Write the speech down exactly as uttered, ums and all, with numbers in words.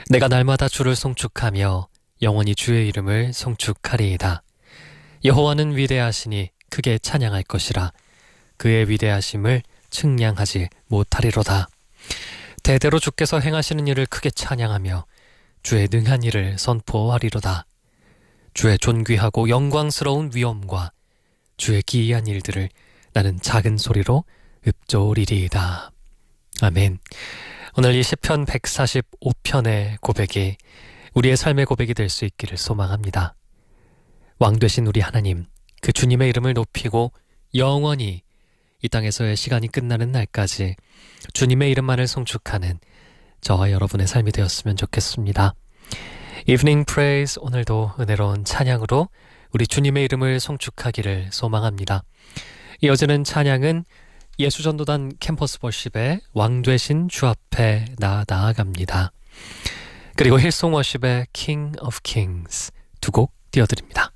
내가 날마다 주를 송축하며 영원히 주의 이름을 송축하리이다. 여호와는 위대하시니 크게 찬양할 것이라. 그의 위대하심을 측량하지 못하리로다. 대대로 주께서 행하시는 일을 크게 찬양하며 주의 능한 일을 선포하리로다. 주의 존귀하고 영광스러운 위엄과 주의 기이한 일들을 나는 작은 소리로 읊조리리이다. 아멘. 오늘 이 시편 백사십오 편의 고백이 우리의 삶의 고백이 될 수 있기를 소망합니다. 왕 되신 우리 하나님, 그 주님의 이름을 높이고 영원히 이 땅에서의 시간이 끝나는 날까지 주님의 이름만을 송축하는 저와 여러분의 삶이 되었으면 좋겠습니다. Evening Praise, 오늘도 은혜로운 찬양으로 우리 주님의 이름을 송축하기를 소망합니다. 이어지는 찬양은 예수전도단 캠퍼스 워십의 왕 되신 주 앞에 나 나아갑니다. 그리고 힐송 워십의 King of Kings 두 곡 띄워드립니다.